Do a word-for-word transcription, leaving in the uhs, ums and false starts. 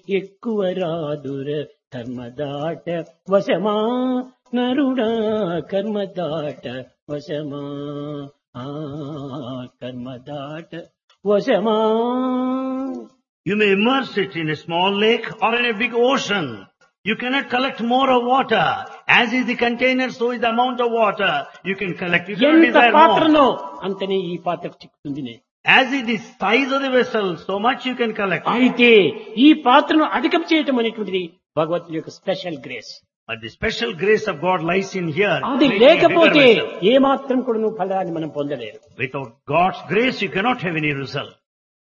ఎక్కువ రాదుర కర్మదాట వశమా నరుడా కర్మదాట వశమా ఆ కర్మదాట వశమా. You may immerse it in a small lake or in a big ocean. You cannot collect more of water. As is the container, so is the amount of water you can collect. You cannot ఎంత desire more. పాత్రనో అంతనే ఈ పాత్రకు చిక్కుతుంది. As is the size of the vessel, so much you can collect. అయితే ఈ పాత్రను అధికం చేయటం అనేటువంటిది భగవంతుని యొక్క special grace. But the special grace of God lies in here. అది making a bigger లేకపోతే vessel. ఏ మాత్రం కూడా నువ్వు ఫలాన్ని మనం పొందలేరు. Without God's grace, you cannot have any result.